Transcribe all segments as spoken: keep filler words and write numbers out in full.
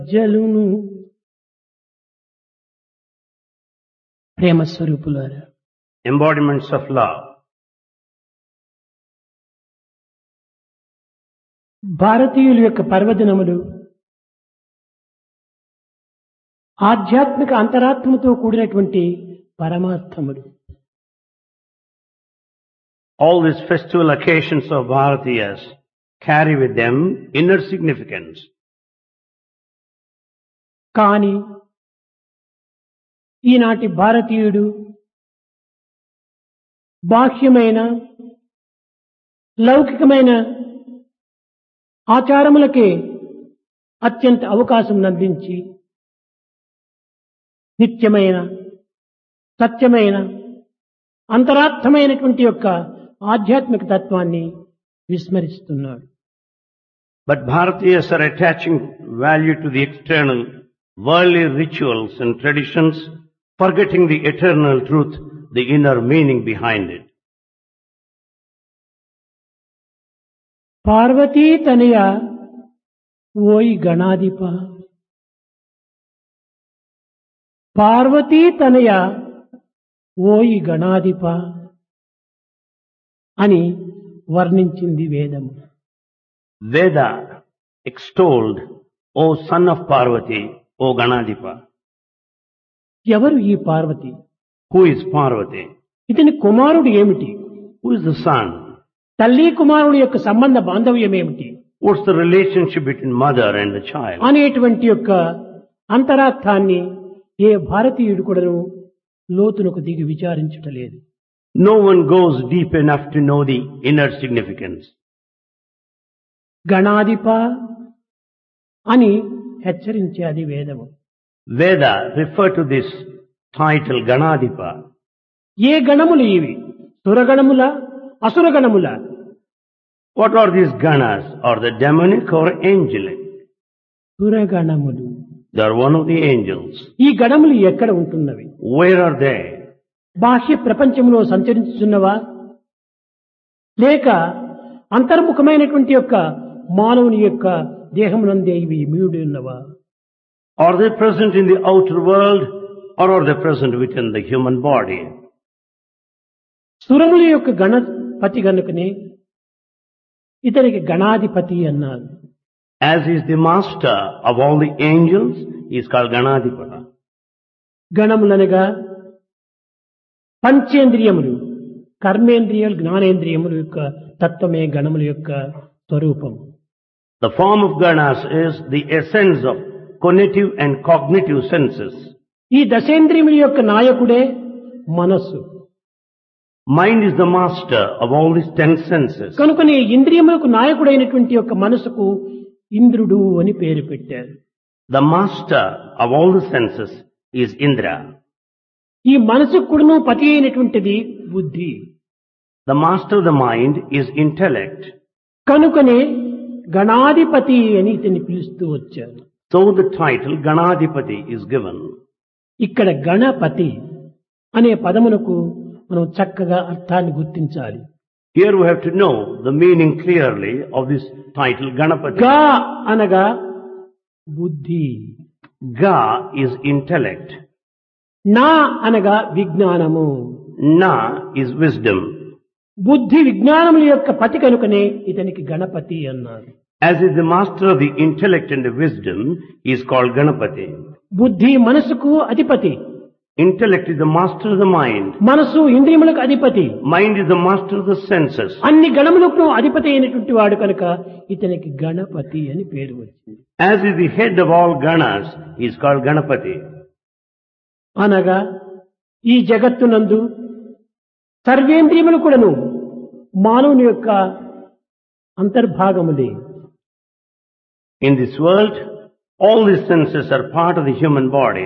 జలును ప్రేమ స్వరూపులారా, embodiments of love. భారతీయుల యొక్క పర్వదినములు ఆధ్యాత్మిక అంతరాత్మతో కూడినటువంటి పరమార్థములు. All these festival occasions of Bharatiyas carry with them inner significance. కానీ ఈనాటి భారతీయుడు బాహ్యమైన లౌకికమైన ఆచారములకే అత్యంత అవకాశం అందించి నిత్యమైన సత్యమైన అంతరార్థమైనటువంటి యొక్క ఆధ్యాత్మిక తత్వాన్ని విస్మరిస్తున్నాడు. But Bharatiyas are attaching value to the external, worldly rituals and traditions, forgetting the eternal truth, the inner meaning behind it. Parvati తనయ ఓయి గణాధిప, పార్వతీ తనయ ఓయి గణాధిప అని వర్ణించింది వేదము. Veda extolled, O son of Parvati, O Ganadipa. ఎవరు ఈ పార్వతి? Who is Parvati? ఇతని కుమారుడు ఏమిటి? Who is the son? తల్లి కుమారుడు యొక్క సంబంధ బాంధవ్యం ఏమిటి What's the relationship between mother and the child? అనేటువంటి యొక్క అంతరార్థాన్ని ఏ భారతీయుడు కూడాను లోతునకు దిగి విచారించటలేదు. No one goes deep enough to know the inner significance. గణాధిప అని హెచ్చరించేది వేదము. Veda refer to this title Ganadipa. ఏ గణములు ఇవి? సురగణముల అసురగణముల? What are these ganas? Are they demonic or angelic? సురగణములు. They are one of the angels. ఈ గణములు ఎక్కడ ఉంటున్నవి? Where are they? బాహ్య ప్రపంచంలో సంచరించుతున్నవా, లేక అంతర్ముఖమైనటువంటి యొక్క మానవుని యొక్క దేహమునందే ఇవి ఇమిడి ఉన్నవా? Are they present in the outer world or are they present within the human body? సురముల యొక్క గణపతి గనుకనే ఇతనికి గణాధిపతి అన్నారు. As is the master of all the angels, he is called Ganadipa. గణములనగా పంచేంద్రియములు, కర్మేంద్రియాలు, జ్ఞానేంద్రియముల యొక్క తత్వమే గణముల యొక్క స్వరూపం. The form of ganas is the essence of cognitive and cognitive senses. ఈ దశేంద్రియముల యొక్క నాయకుడే మనస్సు. Mind is the master of all these ten senses. కనుకనే ఇంద్రియములకు నాయకుడైనటువంటి యొక్క మనసుకు ఇంద్రుడు అని పేరు పెట్టారు. The master of all the senses is Indra. ఈ మనసుకు కూడాను పతి అయినటువంటిది బుద్ధి. The master of the mind is intellect. కనుకనే గణాధిపతి అని ఇతన్ని పిలుస్తూ వచ్చారు. So the title Ganadipati is given. ఇక్కడ గణపతి అనే పదమునకు మనం చక్కగా అర్థాన్ని గుర్తించాలి. Here we have to know the meaning clearly of this title Ganapati. గా అనగా బుద్ధి, Ga is intellect. నా అనగా విజ్ఞానము, Na is wisdom. బుద్ధి విజ్ఞానముల యొక్క పతి కనుకనే ఇతనికి గణపతి అన్నారు. As is the master of the intellect and the wisdom, he is called Ganapati. బుద్ధి మనసుకు అధిపతి, Intellect is the master of the mind. మనసు ఇంద్రియములకు అధిపతి, Mind is the master of the senses. అన్ని గణములకు అధిపతి అయినటువంటి వాడు కనుక ఇతనికి గణపతి అని పేరు వచ్చింది. As is the head of all ganas, he is called Ganapati. అనగా ఈ జగత్తునందు సర్వేంద్రియములు కూడాను మానవుని యొక్క అంతర్భాగములే. In this world, all these senses are part of the human body.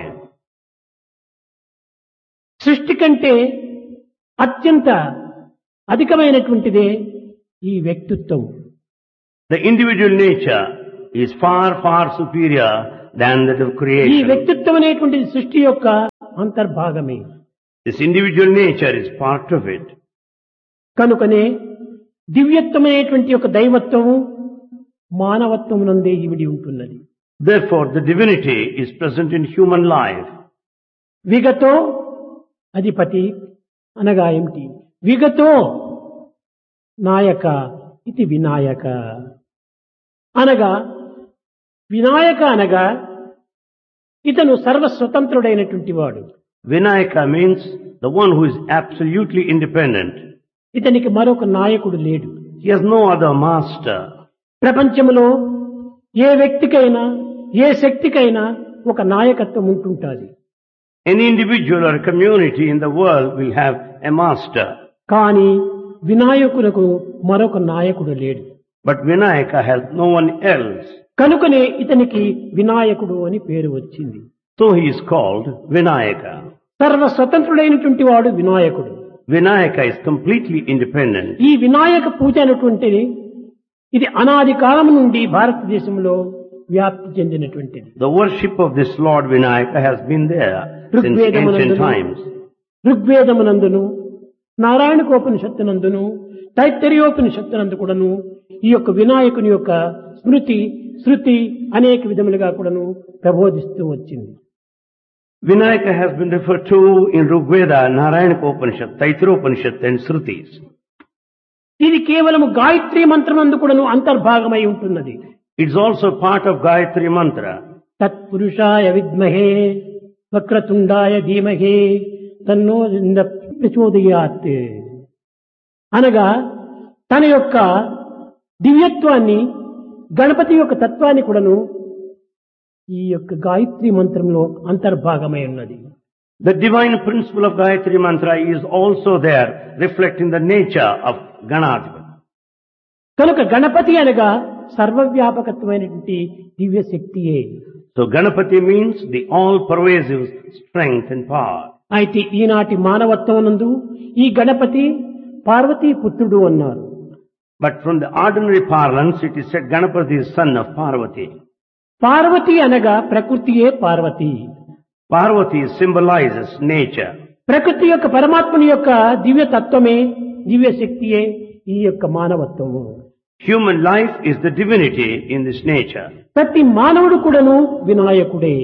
సృష్టి కంటే అత్యంత అధికమైనటువంటిదే ఈ వ్యక్తిత్వం. The individual nature is far, far superior than that of ఈ creation. వ్యక్తిత్వం అనేటువంటిది సృష్టి యొక్క అంతర్భాగమే. This individual nature is part of it. కనుకనే దివ్యత్వమైనటువంటి యొక్క దైవత్వము మానవత్వమునందే ఇమిడి ఉంటున్నది. Therefore, the divinity is present in human life. విగతో అధిపతి అనగా ఏమిటి? విగతో నాయక ఇది వినాయక అనగా, వినాయక అనగా ఇతను సర్వస్వతంత్రుడైనటువంటి వాడు. Vinayaka means the one who is absolutely independent. ఇతనికి మరొక నాయకుడు లేడు. He has no other master. ప్రపంచంలో ఏ వ్యక్తికైనా ఏ శక్తికైనా ఒక నాయకత్వం ఉంటుంటుంది. Any individual or community in the world will have a master. కానీ వినాయకులకు మరొక నాయకుడు లేడు. But Vinayaka has no one else. కనుకనే ఇతనికి వినాయకుడు అని పేరు వచ్చింది. So he is called Vinayaka. సర్వ స్వతంత్రుడైనటువంటి వాడు వినాయకుడు. Vinayaka is completely independent. ఈ వినాయక పూజ అనేటువంటిది ఇది అనాది కాలం నుండి భారతదేశంలో వ్యాప్తి చెందినటువంటిది. The worship of this Lord Vinayaka has been there since ancient times. ఋగ్వేదమునందును, నారాయణకోపనిషత్తునందును, తైత్తరీయోపనిషత్తునందు కూడాను ఈ యొక్క వినాయకుని యొక్క స్మృతి శృతి అనేక విధములుగా కూడాను ప్రబోధిస్తూ వచ్చింది. Vinayaka has been referred to in Rigveda, Narayana-upanishad, Taittiriyopanishad and Shrutis. ఇది కేవలము గాయత్రీ మంత్రమందు కూడాను అంతర్భాగమై ఉంటున్నది. It's also part of Gayatri Mantra. తత్పురుషాయ విద్మహే వక్రతుండాయ ధీమహే తన్నో ప్రచోదయాత్ అనగా తన యొక్క దివ్యత్వాన్ని, గణపతి యొక్క తత్వాన్ని కూడాను ఈ యొక్క గాయత్రి మంత్రంలో అంతర్భాగమై ఉన్నది. The divine principle of Gayatri Mantra is also there, reflecting the nature of Ganadhipati. కనుక గణపతి అనగా సర్వవ్యాపకత్వమైనటువంటి దివ్య శక్తియే. So Ganapati means the all-pervasive strength and power. అయితే ఈనాటి మానవత్వం నందు ఈ గణపతి పార్వతీ పుత్రుడు అన్నారు. But from the ordinary parlance, it is said Ganapati is son of Parvati. Parvati అనగా ప్రకృతియే పార్వతి. Parvati symbolizes nature. ప్రకృతి యొక్క పరమాత్మని యొక్క దివ్య తత్వమే, దివ్య శక్తియే ఈ యొక్క మానవత్వము. Human life is the divinity in this nature. ప్రతి మానవుడు కూడాను వినాయకుడే.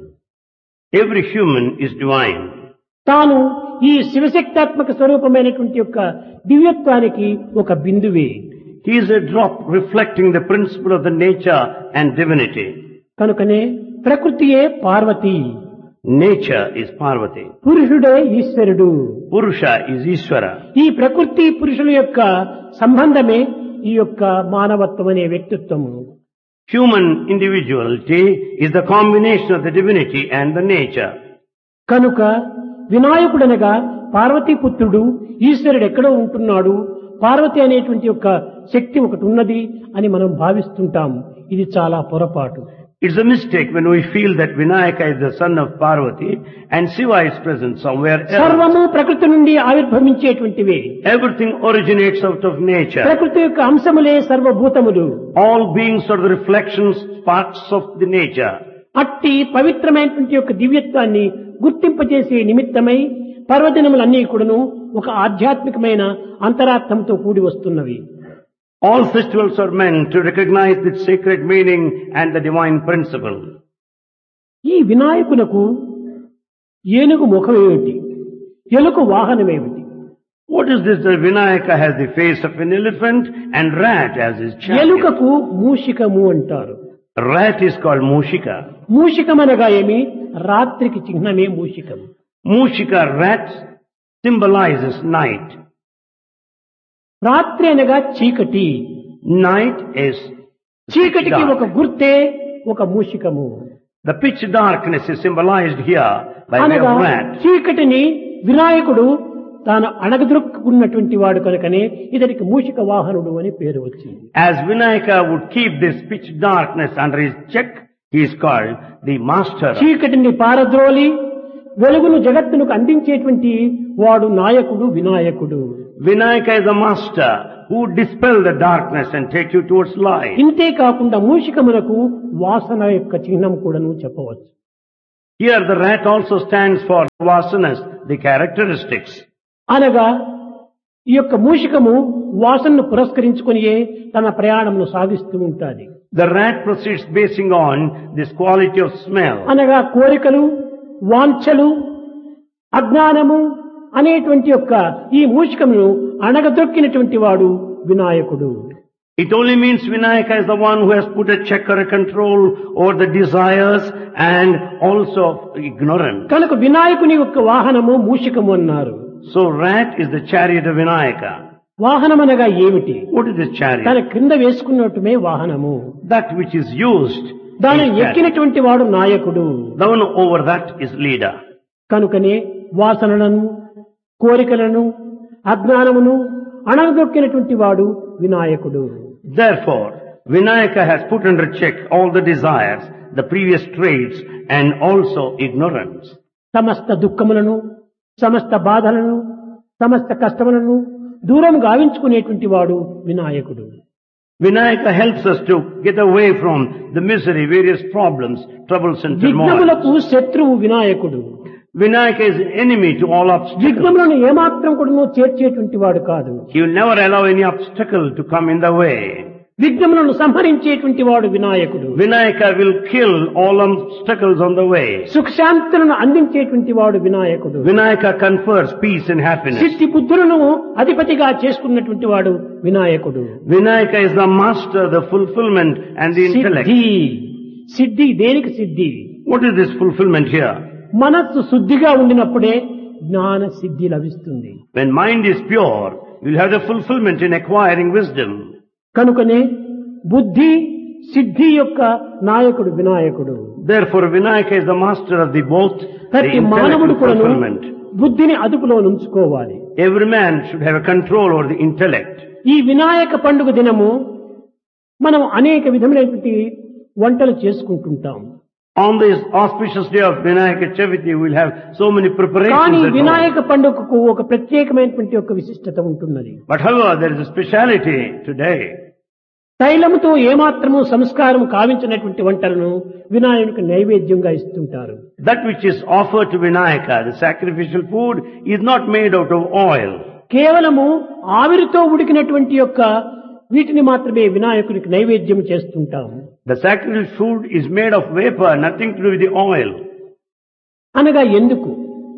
Every human is divine. తాను ఈ శివశక్తాత్మక స్వరూపమైనటువంటి యొక్క దివ్యత్వానికి ఒక బిందువే. He is a drop reflecting the principle of the nature and divinity. కనుకనే ప్రకృతియే పార్వతి, Nature is Parvati. పురుషుడే ఈశ్వరుడు. Purusha is Ishvara. ఈ ప్రకృతి పురుషుల యొక్క సంబంధమే ఈ యొక్క మానవత్వం అనే వ్యక్తిత్వము. Human individuality is the combination of the divinity and the nature. కనుక వినాయకుడనగా పార్వతీ పుత్రుడు, ఈశ్వరుడు ఎక్కడో ఉంటున్నాడు, పార్వతి అనేటువంటి యొక్క శక్తి ఒకటి ఉన్నది అని మనం భావిస్తుంటాం. ఇది చాలా పొరపాటు. It's a mistake when we feel that Vinayaka is the son of Parvati and Shiva is present somewhere else. సర్వము ప్రకృతి నుండి ఆవిర్భవించేటువంటివే. Everything originates out of nature. ప్రకృతి యొక్క అంశములే సర్వభూతములు. All beings are the reflections, parts of the nature. అట్టి పవిత్రమైనటువంటి యొక్క దివ్యత్వాన్ని గుర్తింపజేసే నిమిత్తమై పర్వదినములన్నీ కూడాను ఒక ఆధ్యాత్మికమైన అంతరార్థంతో కూడి వస్తున్నవి. All festivals are meant to recognize its sacred meaning and the divine principle. ఈ వినాయకునకు ఏనుగు ముఖమేమిటి, ఎలుక వాహనమేమిటి? What is this that Vinayaka has the face of an elephant and rat as his champion? ఎలుకకు మూషికము అంటారు. Rat is called Mushika. మూషికమనగా ఏమి? రాత్రికి చిహ్నమే మూషికం. Mushika, rat, symbolizes night. రాత్రి అనగా చీకటి. Night is చీకటికి dark. ఒక గుర్తే ఒక మూషికము. The pitch darkness is symbolized here by way అనగా of rat. చీకటిని వినాయకుడు తాను అణగదొక్కున్నటువంటి వాడు కనుకనే ఇతనికి మూషిక వాహనుడు అని పేరు వచ్చింది. As Vinayaka would keep this pitch darkness under his check, he is called the master. చీకటిని పారద్రోలి వెలుగును జగత్తునకు అందించేటువంటి వాడు నాయకుడు వినాయకుడు. Vinayaka is a master who dispel the darkness and take you towards light. ఇంతే కాకుండా మూషికమునకు వాసన యొక్క చిహ్నం కూడాను చెప్పవచ్చు. Here the rat also stands for vasanas, the characteristics. అనగా ఈ యొక్క మూషికము వాసనను పురస్కరించుకొనియే తన ప్రయాణమును సాగిస్తూ ఉంటాది. The rat proceeds basing on this quality of smell. అనగా కోరికలు, వాంఛలు, అజ్ఞానము అనేటువంటి యొక్క ఈ మూషికమును అణగదొక్కినటువంటి వాడు వినాయకుడు. It only means Vinayaka is the one who has put a check or a control over the desires and also ignorance. కనుక వినాయకుని యొక్క వాహనము మూషికము అన్నారు. So rat is the chariot of Vinayaka. వాహనం అనగా ఏమిటి? What is this తన chariot? క్రింద వేసుకున్నట్టుమే వాహనము. That which is used. దానిని is chariot. ఎక్కినటువంటి వాడు నాయకుడు. The one over that is leader. కనుకనే వాసనలను, కోరికలను, అజ్ఞానమును అణగదొక్కినటువంటి వాడు వినాయకుడు. Therefore, Vinayaka has put under check all the desires, the previous traits and also ignorance. సమస్త దుఃఖములను, సమస్త బాధలను, సమస్త కష్టములను దూరం గావించుకునేటువంటి వాడు వినాయకుడు. Vinayaka helps us to get away from the misery, various problems, troubles and విఘ్నములకు turmoil. శత్రువు వినాయకుడు. Vinayaka is enemy to all obstacles. విఘ్నములను ఏమాత్రం కూడా చేర్చేటువంటి వాడు కాదు. He will never allow any obstacle to come in the way. విఘ్నములను సంహరించేటువంటి వాడు వినాయకుడు. Vinayaka will kill all obstacles on the way. సుఖశాంతులను అందించేటువంటి వాడు వినాయకుడు. Vinayaka confers peace and happiness. సిద్ధి బుద్ధులను అధిపతిగా చేసుకున్నటువంటి వాడు వినాయకుడు. Vinayaka is the master, the fulfillment and the intellect. సిద్ధి సిద్ధి దేనికి సిద్ధి? What is this fulfillment here? మనస్సు శుద్ధిగా ఉండినప్పుడే జ్ఞాన సిద్ధి లభిస్తుంది. When mind is pure, you will have the fulfillment in acquiring wisdom. కనుకనే బుద్ధి సిద్ధి యొక్క నాయకుడు వినాయకుడు. Therefore, Vinayaka is the master of the both, the ప్రతి intellect మానవుడు and కూడాను fulfillment. బుద్ధిని అదుపులో ఉంచుకోవాలి. Every man should have a control over the intellect. ఈ వినాయక పండుగ దినము మనం అనేక విధమైనటువంటి వంటలు చేసుకుంటుంటాం. On this auspicious day of Vinayaka Chaviti, we will have so many కానీ preparations at home. వినాయక పండుగకు ఒక ప్రత్యేకమైనటువంటి ఒక విశిష్టత ఉంటున్నది. But however, there is a speciality today. తైలముతో ఏమాత్రము సంస్కారం కావించినటువంటి వంటలను వినాయకునికి నైవేద్యంగా ఇస్తుంటారు. That which is offered to Vinayaka, the sacrificial food, is not made out of oil. కేవలము ఆవిరితో ఉడికినటువంటి యొక్క వీటిని మాత్రమే వినాయకునికి నైవేద్యం చేస్తుంటాం. The sacrificial food is made of vapor, nothing to do with the oil. అనగా ఎందుకు?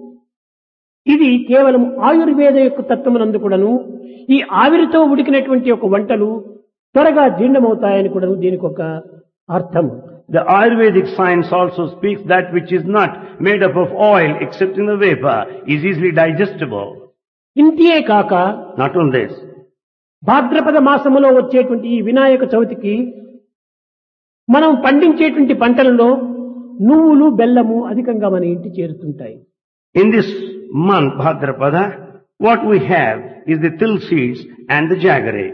ఇది కేవలం ఆయుర్వేద యొక్క తత్వమునందు కూడాను ఈ ఆవిరితో ఉడికినటువంటి ఒక వంటలు త్వరగా జీర్ణమవుతాయని కూడా దీనికి ఒక అర్థం. The Ayurvedic science also speaks that which is not made up of oil except in the vapor is easily digestible. ఇంతియే కాక Not only this, భాద్రపద మాసములో వచ్చేటువంటి ఈ వినాయక చవితికి మనం పండించేటువంటి పంటలలో నువ్వులు, బెల్లము అధికంగా మన ఇంటి చేరుతుంటాయి. in this month, Bhadrapada, what we have is the till seeds and the jaggery.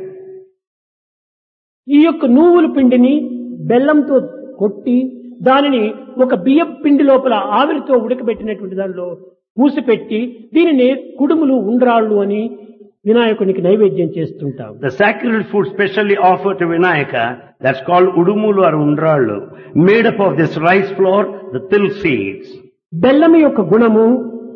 ఈ యొక్క నువ్వుల పిండిని బెల్లంతో కొట్టి దానిని ఒక బియ్యం పిండి లోపల ఆవిరితో ఉడకబెట్టినటువంటి దానిలో మూసిపెట్టి దీనిని కుడుములు, ఉండ్రాళ్ళు అని వినాయకునికి నైవేద్యం చేస్తుంటాం. The sacred food specially offered to Vinayaka, that's called udumulu or undrallu, made up of this rice flour, the till seeds. బెల్లం యొక్క గుణము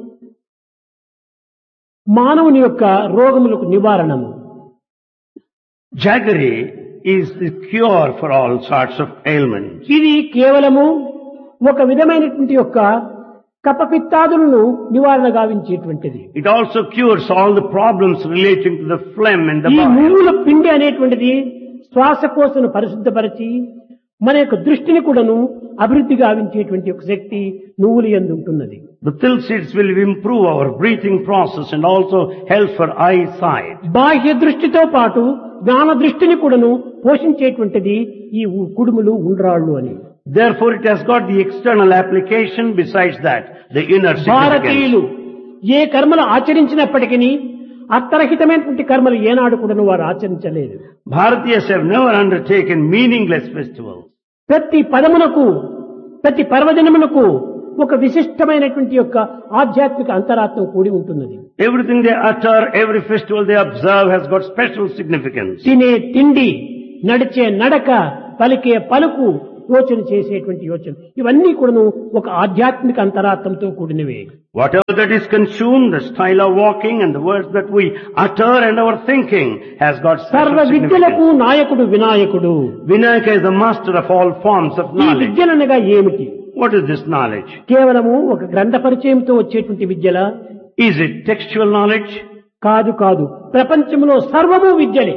మానవుని యొక్క రోగములకు నివారణము. Jaggery is the cure for all sorts of ailments. ఇది కేవలము ఒక విధమైనటువంటి యొక్క కపపిత్తాదులను నివారణ గావించేటువంటిది. It also cures all the problems relating to the phlegm and the ఈ bile. నువ్వుల పిండి అనేటువంటిది శ్వాసకోశను పరిశుద్ధపరిచి మన యొక్క దృష్టిని కూడాను అభివృద్ధి గావించేటువంటి ఒక శక్తి నువ్వులు యందు ఉంటున్నది. The till seeds will improve our breathing process and also help for eyesight. బాహ్య దృష్టితో పాటు జ్ఞాన దృష్టిని కూడాను పోషించేటువంటిది ఈ ఉ- కుడుములు, ఉండ్రాళ్ళు అని. Therefore it has got the external application, besides that, the inner భారతీయులు significance. ఏ కర్మలు ఆచరించినప్పటికీ అర్థరహితమైనటువంటి కర్మలు ఏనాడు కూడాను వారు ఆచరించలేదు. Bharatiyas have never undertaken meaningless festivals. ప్రతి పదమునకు, ప్రతి పర్వదినమునకు ఒక విశిష్టమైనటువంటి యొక్క ఆధ్యాత్మిక అంతరాత్మ కూడి ఉంటున్నది. Everything they utter, every festival they observe has got special significance. తినే తిండి, నడిచే నడక, పలికే పలుకు, యోచన చేసేటువంటి యోచన ఇవన్నీ కూడాను ఒక ఆధ్యాత్మిక అంతరార్థంతో కూడినవే. Whatever that is consumed, the style of walking and the words that we utter and our thinking has got సర్వ special విద్యలకు significance. నాయకుడు వినాయకుడు. Vinayaka is the master of all forms of ఈ knowledge. విద్యలనగా ఏమిటి? What is this knowledge? కేవలము ఒక గ్రంథ పరిచయంతో వచ్చేటువంటి విద్యల Is it textual knowledge? కాదు కాదు. ప్రపంచంలో సర్వము విద్యలే.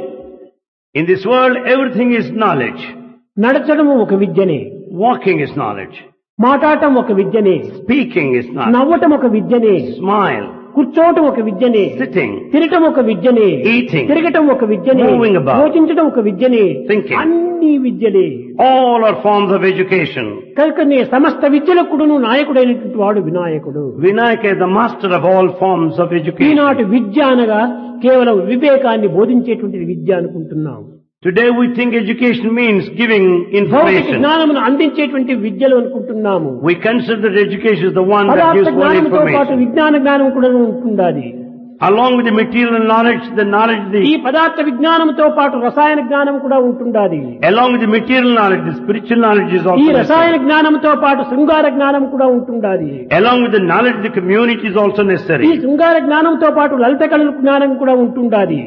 In this world, everything is knowledge. నడచడము ఒక విద్యనే, Walking is knowledge. మాట్లాడటం ఒక విద్యనే, Speaking is knowledge. నవ్వటం ఒక విద్యనే, Smile. కూర్చోవటం ఒక విద్యనే, Sitting. తినటం ఒక విద్యనే, Eating. తిరగటం ఒక విద్యనే, Moving about. యోచించడం ఒక విద్యనే, Thinking. అన్ని విద్యలే. All are forms of education. కనుకనే సమస్త విద్యలకుడును నాయకుడైనటువంటి వాడు వినాయకుడు. Vinayaka is the master of all forms of education. ఈనాటి విద్య అనగా కేవలం వివేకాన్ని బోధించేటువంటిది విద్య అనుకుంటున్నాం. Today we think education means giving భౌతిక information. జ్ఞానమును అందించేటువంటి విద్యలు అనుకుంటున్నాము. We consider that education is the one that పదార్థ gives more జ్ఞానంతో పాటు information. విజ్ఞాన జ్ఞానం కూడా ఉంటుండాలి. Along with the material knowledge, the knowledge, ఈ the, పదార్థ విజ్ఞానంతో పాటు రసాయన జ్ఞానం కూడా ఉంటుండాలి. along with the material knowledge, the spiritual knowledge is ఈ also రసాయన necessary. జ్ఞానంతో పాటు శృంగార జ్ఞానం కూడా ఉంటుండాలి. Along with the knowledge, the community is also ఈ necessary. శృంగార జ్ఞానంతో పాటు లలిత కళల జ్ఞానం కూడా ఉంటుండాలి.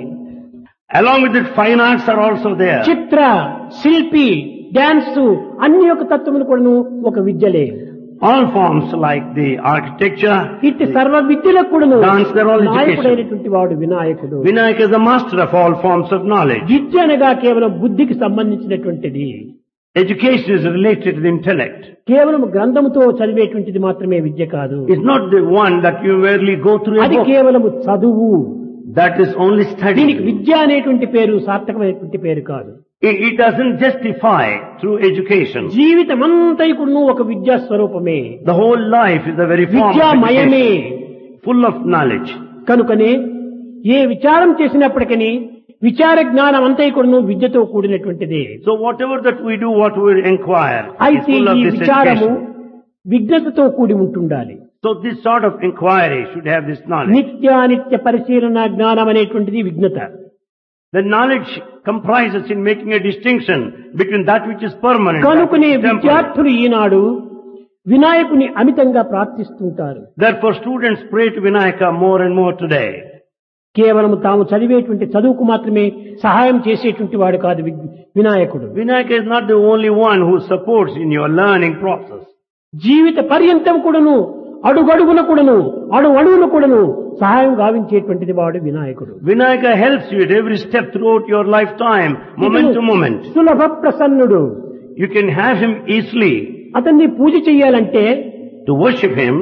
Along with it, fine arts are also there. చిత్ర, శిల్పి, డాన్స్ అన్ని యొక్క తత్వములు కూడాను ఒక విద్యలే. All forms like the architecture, ఇట్టి సర్వ విద్యలకు కూడాను Dance, they're all education. నాయకుడైనటువంటి వాడు వినాయకుడు. Vinayaka is the master of all forms of knowledge. విద్య అనగా కేవలం బుద్ధికి సంబంధించినటువంటిది. Education is related to the intellect. కేవలం గ్రంథముతో చదివేటువంటిది మాత్రమే విద్య కాదు. It's not the one that you merely go through a అది book. కేవలము చదువు. That is only దీనికి study. విద్య అనేటువంటి పేరు సార్థకమైనటువంటి పేరు కాదు. It, it doesn't justify through education. జీవితం అంతైకును ఒక విద్యా స్వరూపమే, The whole life is a very form of విద్యామయమే. education, full of knowledge. కనుకనే ఏ విచారం చేసినప్పటికీ విచార జ్ఞానం అంతైకును విద్యతో కూడినటువంటిది. So whatever that we do, what we inquire, is అయితే full of ఈ this విచారము education. విజ్ఞతతో కూడి ఉంటుండాలి. So this sort of inquiry should have this knowledge. నిత్యానిత్య పరిశీలన జ్ఞానం అనేటువంటిది విజ్ఞత. The knowledge comprises in making a distinction between that which is permanent and that కనుకనే which is temporary. విద్యార్థులు ఈనాడు వినాయకుని అమితంగా ప్రార్థిస్తుంటారు. Therefore students pray to Vinayaka more and more today. కేవలం తాము చదివేటువంటి చదువుకు మాత్రమే సహాయం చేసేటువంటి వాడు కాదు వి- వినాయకుడు. Vinayaka is not the only one who supports in your learning process. జీవిత పర్యంతం కూడాను అడుగడుగున కూడాను అడు అడుగున కూడాను సహాయం గావించేటువంటిది వాడు వినాయకుడు. Vinayaka helps you at every step throughout your lifetime, moment to moment. సులభ ప్రసన్నుడు. You can have him easily. అతన్ని పూజ చెయ్యాలంటే To worship him,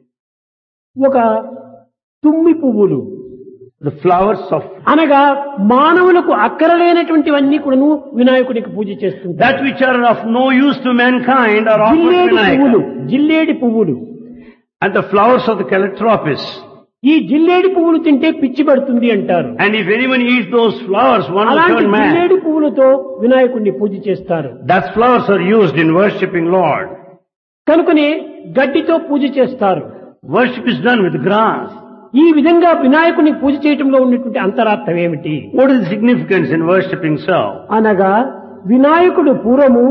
ఒక తుమ్మి పువ్వులు the flowers of అనగా మానవులకు అక్కరలేనటువంటివన్నీ కూడాను వినాయకుడికి పూజ చేస్తుంటారు. that which are of no use to mankind are offered to జిల్లేడి పువ్వులు, Vinayaka. జిల్లేడి పువ్వులు. And the flowers of the calotropis. ఈ జిల్లేడి పువ్వులు తింటే పిచ్చి పడుతుంది అంటారు. And if anyone eats those flowers, one will అలాంటి turn mad. జిల్లేడి పువ్వులతో వినాయకుడిని పూజ చేస్తారు. That flowers are used in worshipping Lord. కనుకనే గడ్డితో పూజ చేస్తారు. Worship is done with grass. ఈ విధంగా వినాయకుడిని పూజ చేయటంలో ఉన్నటువంటి అంతరార్థం ఏమిటి What is the significance in worshipping so? అనగా వినాయకుడు పూర్వము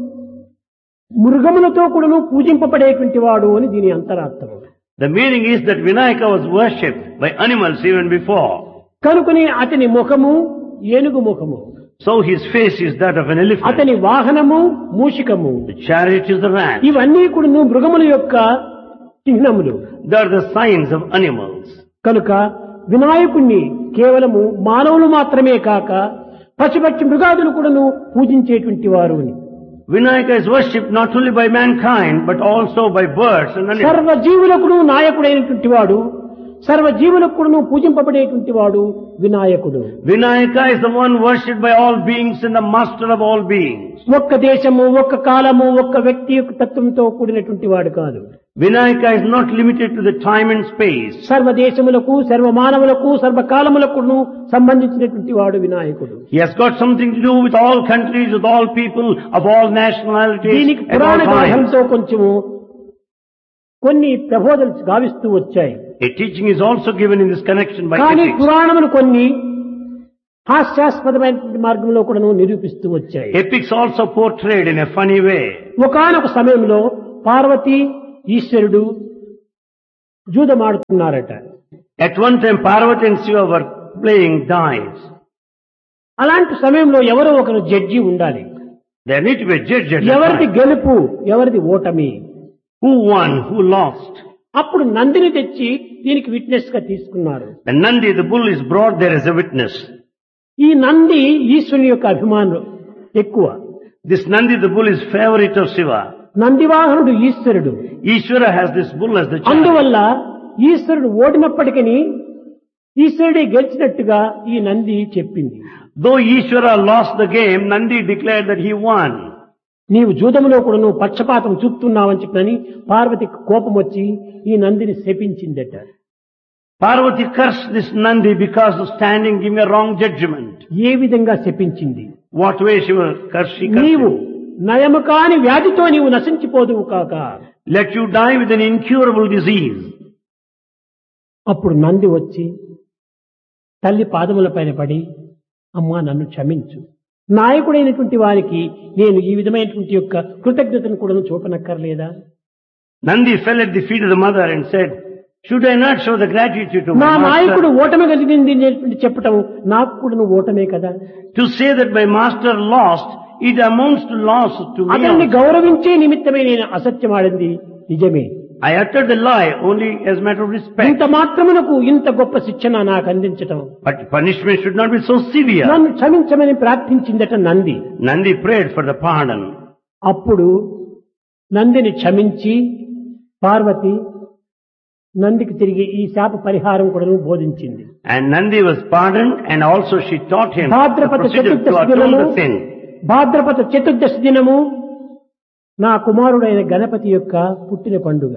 మృగములతో కూడాను పూజింపబడేటువంటి వాడు అని దీని అంతరార్థం. The meaning is that Vinayaka was worshipped by animals even before. కనుకనే అతని ముఖము ఏనుగు ముఖము, So his face is that of an elephant. అతని వాహనము మూషికము. The chariot is the rat. ఇవన్నీ కూడాను మృగముల యొక్క చిహ్నములు. They are the signs of animals. కనుక వినాయకుణ్ణి కేవలము మానవులు మాత్రమే కాక పశుపక్షి మృగాదులు కూడాను పూజించేటువంటి వారు అని. Vinayaka is worshipped not only by mankind but also by birds and animals. సర్వ జీవులకును నాయకుడైనటువంటి వాడు, సర్వ జీవులకు కూడాను పూజింపబడేటువంటి వాడు వినాయకుడు. Vinayaka is the one worshipped by all beings and the master of all beings. ఒక్క దేశము, ఒక్క కాలము, ఒక్క వ్యక్తి యొక్క తత్వంతో కూడినటువంటి వాడు కాదు. Vinayaka is not limited to the time and space. సర్వ దేశములకు, సర్వ మానవులకు, సర్వ కాలములకు సంబంధించినటువంటి వాడు వినాయకుడు. He has got something to do with all countries, with all people, of all nationalities, దీనికి at పురాణ all times. గ్రంథంతో కొంచెము కొన్ని ప్రబోధనలు గావిస్తూ వచ్చాయి. A teaching is also given in this connection by కానీ ethics. పురాణములు కొన్ని హాస్యాస్పదమైనటువంటి మార్గంలో కూడా నిరూపిస్తూ వచ్చాయి. Epics also portrayed in a funny way. ఒకానొక సమయంలో పార్వతి ఈశ్వరుడు జూదమాడుతున్నారట. At one time Parvati and Shiva were playing dice. అలాంటి సమయంలో ఎవరో ఒకరు జడ్జి ఉండాలి. There need to be a judge at that ఎవరిది time. గెలుపు, ఎవరిది ఓటమి. Who won, who lost? అప్పుడు నందిని తెచ్చి దీనికి విట్నెస్ గా తీసుకున్నారు. The Nandi, the bull, is brought there as a witness. ఈ నంది ఈశ్వరుని యొక్క అభిమానులు ఎక్కువ. This Nandi, the bull, is favorite of Shiva. నందివాహనుడు ఈశ్వరుడు. Ishvara has this bull as the child. అందువల్ల ఈశ్వరుడు ఓడినప్పటికీ ఈశ్వరుడే గెలిచినట్టుగా ఈ నంది చెప్పింది. Though Ishvara lost the game, Nandi declared that he won. నీవు జూదములో కూడా నువ్వు పక్షపాతం చూపుతున్నావని చెప్పని పార్వతికి కోపం వచ్చి ఈ Nandini శపించిందట. Parvati cursed this Nandi because of standing giving a wrong judgment. ఏ విధంగా శపించింది? What way she was cursed? She cursed నీవు him. నయము కాని వ్యాధితో నీవు నశించిపోదువు కాక. Let you die with an incurable disease. అప్పుడు నంది వచ్చి తల్లి పాదముల పైన పడి, అమ్మా నన్ను క్షమించు, నాయకుడైనటువంటి వారికి నేను ఈ విధమైనటువంటి యొక్క కృతజ్ఞతను కూడా చూపనక్కర్లేదా? Nandi fell at the feet of the mother and said, should I not show the gratitude to నా my నాయకుడు master? ఓటమి కలిగింది అనేటువంటి చెప్పటం నాకు కూడా నువ్వు ఓటమే కదా. To say that my master lost, it amounts to loss to me అతన్ని also. గౌరవించే నిమిత్తమే నేను అసత్యమాడింది నిజమే. I uttered the lie only as a matter of respect. ఇంత మాత్రమునకు ఇంత గొప్ప శిక్షణ నాకు అందించటం, But punishment should not be so severe. నన్ను క్షమించమని ప్రార్థించిందట Nandi. Nandi prayed for the pardon. అప్పుడు నందిని క్షమించి పార్వతి నందికి తిరిగి ఈ శాప పరిహారం కూడా బోధించింది. And Nandi was pardoned, and also she taught him the Bhadrapada procedure to Chaturdashi atone దినము the sin. భాద్రపద చతుర్దశి దినము నా కుమారుడైన గణపతి యొక్క పుట్టిన పండుగ.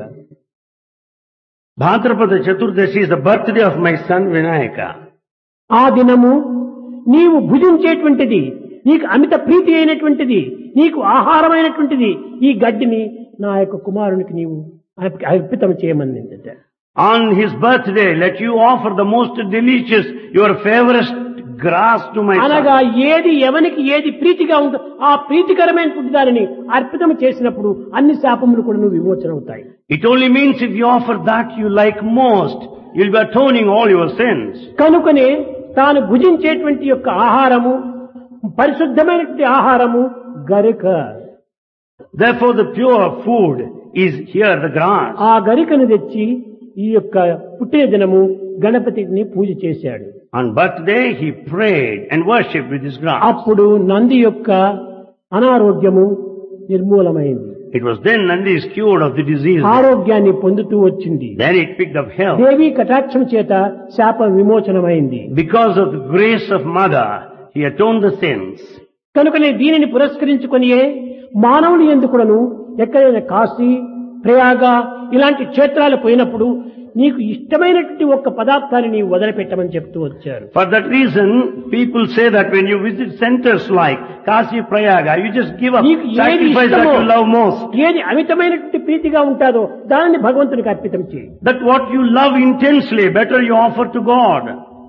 Bhadrapada Chaturdashi is the birthday of my son Vinayaka. ఆ దినము నీవు భుజించేటువంటిది, నీకు అమిత ప్రీతి అయినటువంటిది, నీకు ఆహారమైనటువంటిది ఈ గడ్డిని నా యొక్క కుమారునికి నీవు అర్ప- అర్పితం చేయమనిందట. On his birthday, let you offer the most delicious, your favorite grass to my అనగా son. ఏది ఎవనికి ఏది ప్రీతిగా ఉందో ఆ ప్రీతికరమైనటువంటి దానిని అర్పితం చేసినప్పుడు అన్ని శాపములు కూడా నువ్వు విమోచన అవుతాయి. It only means if you offer that you like most, you'll be atoning all your sins. కనుకనే తాను భుజించేటువంటి యొక్క ఆహారము పరిశుద్ధమైనటువంటి ఆహారము గరిక. Therefore the pure food is here, the grass. ఆ గరికను తెచ్చి ఈ యొక్క పుట్టిన దినము గణపతిని పూజ చేశాడు. On birthday, he prayed and worshipped with his grass. అప్పుడు నంది యొక్క అనారోగ్యము నిర్మూలమైంది. It was then Nandi is cured of the disease. ఆరోగ్యాన్ని పొందుతూ వచ్చింది. Then it picked up health. దేవి కటాక్షం చేత శాప విమోచనమైంది. Because of the grace of Mother, he atoned the sins. కనుకనే దీనిని పురస్కరించుకొనియే మానవుని ఎందుకును ఎక్కడైనా కాశీ, ప్రయాగ ఇలాంటి క్షేత్రాలు పోయినప్పుడు నీకు ఇష్టమైనటువంటి ఒక్క పదార్థాన్ని నీవు వదిలిపెట్టమని చెప్తూ వచ్చారు. For that reason, people say that when you visit centers like Kashi, Prayaga, you just give up, నీకు ఏది sacrifice that ఇష్టమో, you love most. ఏది అమితమైనటువంటి ప్రీతిగా ఉంటాదో దానిని భగవంతునికి అర్పితం చేయి. That what you love intensely, better you offer to God.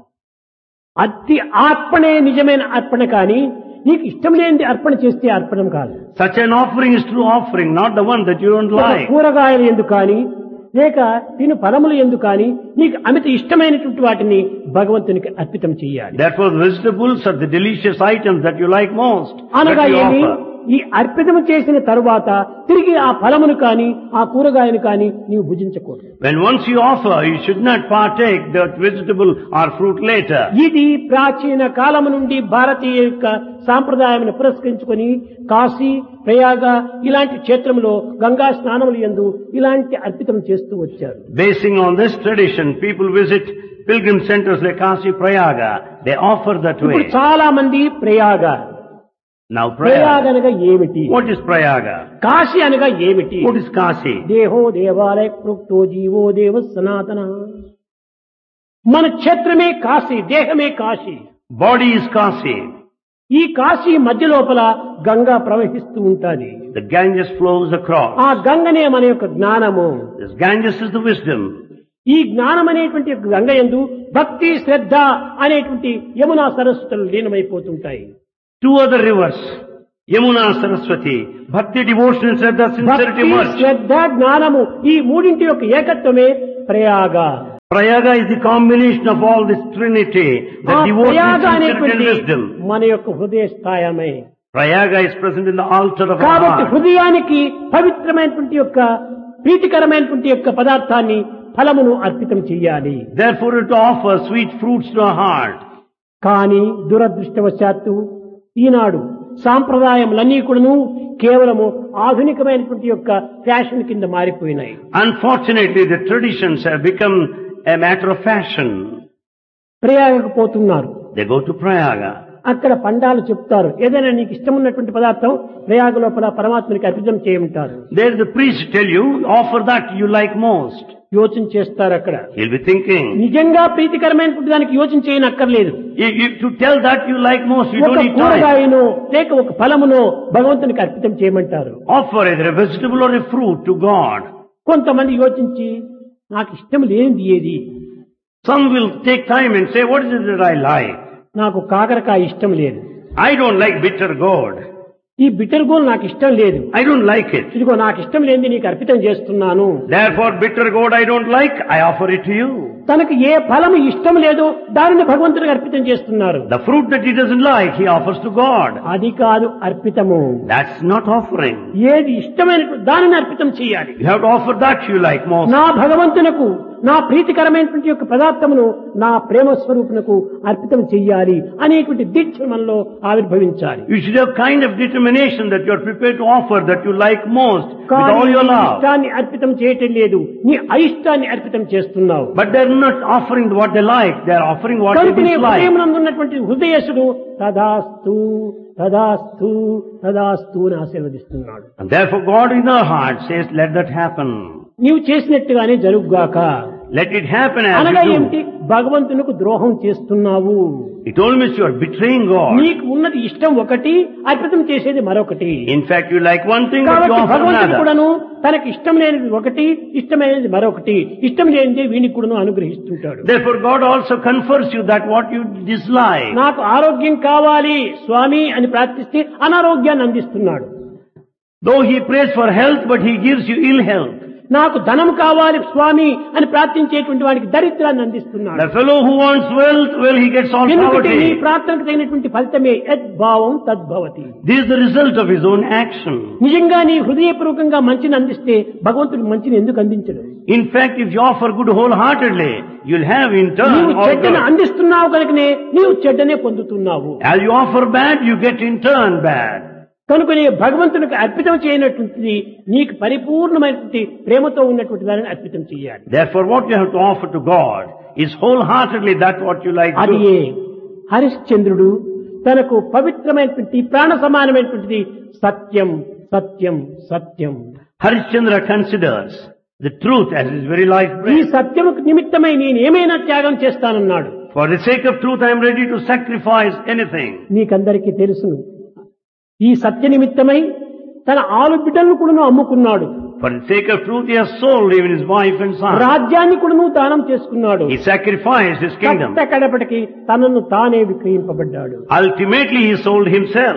అతి అర్పణే నిజమైన అర్పణ కానీ నీకు ఇష్టం లేనిది అర్పణ చేస్తే అర్పణం కాదు. Such an offering is true offering, not the one that you don't ఒక like. కూరగాయలు ఎందుకు కానీ లేక తిను ఫలములు ఎందుకు కానీ నీకు అమిత ఇష్టమైనటువంటి వాటిని భగవంతునికి అర్పితం చేయాలి. Therefore, the vegetables are the delicious items that you like most, అనగా that you ఏమి offer. ఈ అర్పితం చేసిన తరువాత తిరిగి ఆ ఫలమును కానీ ఆ కూరగాయను కానీ నీవు భుజించకూడదు. When once you offer, you should not partake that vegetable or fruit later. ఇది ప్రాచీన కాలము నుండి భారతీయ యొక్క సాంప్రదాయం పురస్కరించుకొని కాశీ, ప్రయాగ ఇలాంటి క్షేత్రంలో గంగా స్నానములు యందు ఇలాంటి అర్పితం చేస్తూ వచ్చారు. Basing on this tradition, people visit pilgrim centers like Kashi, Prayaga. They offer that ఇప్పుడు way. చాలా మంది ప్రయాగ, Now ప్రయాగ Prayaga. అనగా ఏమిటి, What is Prayaga? కాశీ అనగా ఏమిటి? What is Kashi? దేహో దేవాలయ ప్రోక్తో జీవో దేవ సనాతన. మన క్షేత్రమే కాశీ, దేహమే కాశీ. Body is Kashi. ఈ కాశీ మధ్య లోపల గంగా ప్రవహిస్తూ ఉంటాది. The Ganges flows across. ఆ గంగనే మన యొక్క జ్ఞానము. This Ganges is the wisdom. ఈ జ్ఞానం అనేటువంటి గంగ యందు భక్తి శ్రద్ధ అనేటువంటి Yamuna సరస్వతులు లీనమైపోతుంటాయి. Two other rivers, Yamuna, Saraswati, Bhakti, devotion, Shraddha, sincerity భక్తి merge. శ్రద్ధ జ్ఞానము ఈ మూడింటి యొక్క ఏకత్వమే Prayag. Prayaga is the combination of all this trinity, the ఆ devotion, ప్రయాగ sincerity and అనేటువంటి wisdom. మన యొక్క హృదయ స్థాయమే. Prayaga is present in the altar of our కాబట్టి heart. హృదయానికి పవిత్రమైనటువంటి యొక్క ప్రీతికరమైనటువంటి యొక్క పదార్థాన్ని ఫలమును అర్పితం చెయ్యాలి. Therefore to offer sweet fruits to our heart. కానీ దురదృష్టవశాత్తు ఈనాడు సాంప్రదాయములన్నీ కూడాను కేవలము ఆధునికమైనటువంటి యొక్క ఫ్యాషన్ కింద మారిపోయినాయి. Unfortunately, the traditions have become a matter of fashion. ప్రయాగకు పోతున్నారు. They go to Prayaga. అక్కడ పండాలు చెప్తారు, ఏదైనా నీకు ఇష్టం ఉన్నటువంటి పదార్థం ప్రయాగ లోపల పరమాత్మనికి అర్పితం చేయమంటారు. There the priest tell you, offer that you like most. యోచన చేస్తారు అక్కడ. He'll be thinking. నిజంగా ప్రీతికరమైనటువంటి దానికి యోచన చేయనక్కర్లేదు. If, if to tell that you like most, you ఒక don't need time. కూరగాయను లేక ఒక ఫలమును భగవంతునికి అర్పితం చేయమంటారు. Offer either a vegetable or a fruit to God. కొంతమంది యోచించి నాకు ఇష్టం లేనిది ఏది, Some will take time and say, what is it that I like? నాకు కాకరకాయ ఇష్టం లేదు, I don't like bitter gourd. ఈ బిటర్ గోల్ నాకు ఇష్టం లేదు, I don't like it. ఇదిగో నాకు ఇష్టం లేనిది నీకు అర్పితం చేస్తున్నాను. Therefore bitter gourd I don't like, I offer it to you. తనకు ఏ ఫలము ఇష్టం లేదో దానిని భగవంతుడికి అర్పితం చేస్తున్నారు. The fruit that he doesn't like, he offers to God. అది కాదు అర్పితము. That's not offering. ఏది ఇష్టమైనటువంటి దానిని అర్పితం చేయాలి. You have to offer that you like most. నా భగవంతునకు నా ప్రీతికరమైనటువంటి యొక్క పదార్థమును నా ప్రేమ స్వరూపునకు అర్పితం చెయ్యాలి అనేటువంటి దీక్ష మనలో ఆవిర్భవించాలి. You should have kind of determination that you are prepared to offer that you like most with కానీ all your నీ love. ఇష్టాన్ని అర్పితం చేయటం లేదు, నీ అయిష్టాన్ని అర్పితం చేస్తున్నావు. But they are not offering what they like, they are offering what they కనుకనే dislike. హృదయమునందు ఉన్నటువంటి హృదయసుడు తదాస్తు తదాస్తు తదాస్తు అని ఆశీర్వదిస్తున్నాడు. And therefore God in our heart says, let that happen. నీవు చేసినట్టుగానే జరుగుగాక. Let it happen as అనగా you ఏమిటి? do. భగవంతునికి ద్రోహం చేస్తున్నావు. It all means you are betraying God. నీకు ఉన్నది ఇష్టం ఒకటి, అర్పితం చేసేది మరొకటి. In fact, you like one thing but you కాబట్టి offer భగవంతుడు another. కూడాను తనకి ఇష్టం లేనిది ఒకటి, ఇష్టమైనది మరొకటి, ఇష్టం లేనిది వీనికి కూడాను అనుగ్రహిస్తుంటాడు. Therefore God also confers you that what you dislike. నాకు ఆరోగ్యం కావాలి స్వామి అని ప్రార్థిస్తే అనారోగ్యాన్ని అందిస్తున్నాడు. Though he prays for health, but he gives you ill health. నాకు ధనం కావాలి స్వామి అని ప్రార్థించేటువంటి వాడికి దరిద్రాన్ని అందిస్తున్నాడు. The fellow who wants wealth, well, he gets all ఎందుకంటే నీ poverty. ప్రార్థనకు తగినటువంటి ఫలితమే యద్భావం తద్భవతి. This is the result of his own action. నిజంగా నీ హృదయపూర్వకంగా మంచిని అందిస్తే భగవంతుడు మంచిని ఎందుకు అందించడు? In fact, if you offer good wholeheartedly, you'll have in turn నీవు all చెడ్డను good. అందిస్తున్నావు కనుకనే నీవు చెడ్డనే పొందుతున్నావు. As you offer bad, you get in turn bad. కనుక నీ భగవంతునికి అర్పితం చేయనటువంటిది నీకు పరిపూర్ణమైనటువంటి ప్రేమతో ఉన్నటువంటి దానిని అర్పితం చేయాలి. Therefore, what you have to offer to God is wholeheartedly that what you like అది to. హరిశ్చంద్రుడు తనకు పవిత్రమైనటువంటి ప్రాణ సమానమైనటువంటిది సత్యం సత్యం సత్యం. Harishchandra considers the truth as his very life ఈ breath. సత్యముకు నిమిత్తమై నేను ఏమైనా త్యాగం చేస్తానన్నాడు. For the sake of truth, I am ready to sacrifice anything. నీకందరికీ తెలుసును, ఈ సత్య నిమిత్తమై తన ఆలు బిడ్డలను కూడాను అమ్ముకున్నాడు. For the sake of truth, he has sold even his wife and son. రాజ్యాన్ని కూడాను దానం చేసుకున్నాడు. He sacrificed his kingdom. కట్ట కడపటికి తనను తానే విక్రయింపబడ్డాడు. Ultimately, he sold himself.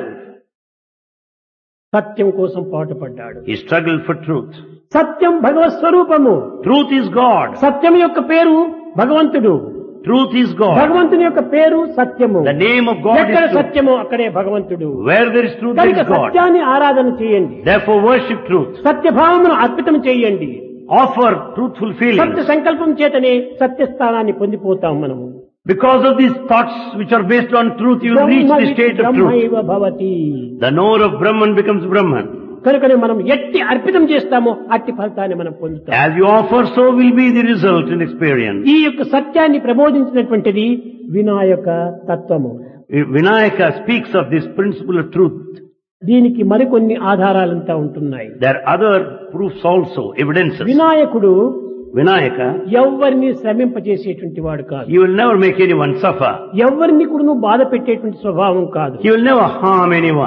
సత్యం కోసం పాటుపడ్డాడు. He struggled for truth. సత్యం భగవత్ స్వరూపము. Truth is God. సత్యం యొక్క పేరు భగవంతుడు. Truth is God. భగవంతుని యొక్క పేరు సత్యము. The name of God ఎక్కడ is truth. సత్యము అక్కడే భగవంతుడు. Where there is truth, there కనుక is God. సత్యాన్ని ఆరాధన చేయండి. Therefore, worship truth. సత్యభావమును అర్పితం చేయండి. Offer truthful సత్య feelings. సంకల్పం చేతనే సత్యస్థానాన్ని పొందిపోతాం మనము. Because of these thoughts which are based on truth, you will reach the state of truth. బ్రహ్మైవ Bhavati. The knower of Brahman becomes Brahman. కనుకనే మనం ఎట్టి అర్పితం చేస్తామో అట్టి ఫలితాన్ని మనం పొందుతాం. As you offer, so will be the result in experience. ఈ యొక్క సత్యాన్ని ప్రబోధించినటువంటిది వినాయక తత్వము. Vinayaka speaks of this principle of truth. దీనికి మరికొన్ని ఆధారాలంతా ఉంటున్నాయి. There are other proofs also, evidences. వినాయకుడు Vinayaka, ఎవరిని శ్రమింపజేసేటువంటి వాడు కాదు. he will never make anyone suffer. ఎవరిని కూడా బాధ పెట్టేటువంటి స్వభావం కాదు. He will never harm anyone.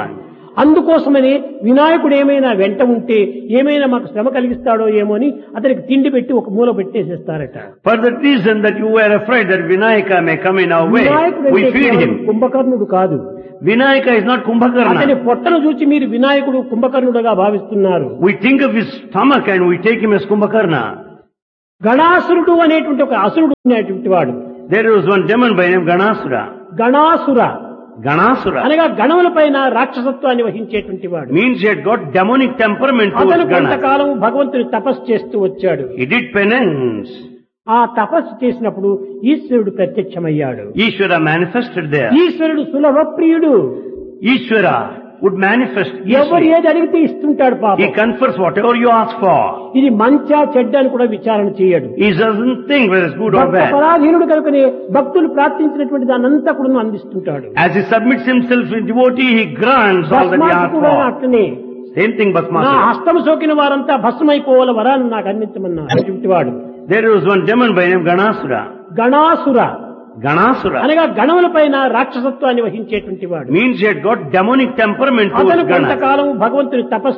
అందుకోసమని వినాయకుడు ఏమైనా వెంట ఉంటే ఏమైనా మాకు శ్రమ కలిగిస్తాడో ఏమో అని అతనికి తిండి పెట్టి ఒక మూల పెట్టేసేస్తారట. For that reason that you were afraid that Vinayaka may come in our way, వినాయకుడు we feed him. కుంభకర్ణుడు కాదు. Vinayaka is not అతని Kumbhakarna. పొట్టను చూచి మీరు వినాయకుడు కుంభకర్ణుడుగా భావిస్తున్నారు. We think of his stomach and we take him as Kumbhakarna. గణాసురుడు అనేటువంటి ఒక అసురుడు అనేటువంటి వాడు. There was one demon by name Ganasura. గణాసుర Ganasura అనగా గణముల పైన రాక్షసత్వాన్ని వహించేటువంటి వాడు. means he had got demonic temperament అతను towards Ganas. కొంతకాలం భగవంతుని తపస్సు చేస్తూ వచ్చాడు. He did penance. ఆ తపస్సు చేసినప్పుడు ఈశ్వరుడు ప్రత్యక్షమయ్యాడు. Ishvara manifested there. ఈశ్వరుడు సులభ ప్రియుడు. Ishvara would manifest ఎవరు easily. ఏది అడిగితే ఇస్తుంటాడు He పాపం. confers whatever you ask for. ఇది మంచా చెడ్డ అని కూడా విచారణ చేయడు. He doesn't think whether it's good or Bhakta bad. పరాధీనుడు కనుకనే భక్తులు ప్రార్థించినటువంటి దానంతా కూడా అందిస్తుంటాడు. As he submits himself in devotee, he grants all that he భస్మాసు asks కూడా for. అట్లనే Same thing నా Bhasmasura. హస్తము సోకిన వారంతా భస్మైపోవాల వరాన్ని నాకు అందించమన్నా అటువంటి వాడు. There was one demon by name Ganasura. గణాసుర Ganasura అనగా గణముల పైన రాక్షసత్వాన్ని వహించేటువంటి వాడు. means he had got demonic temperament అతను towards Ganas. కొంతకాలం భగవంతుని తపస్సు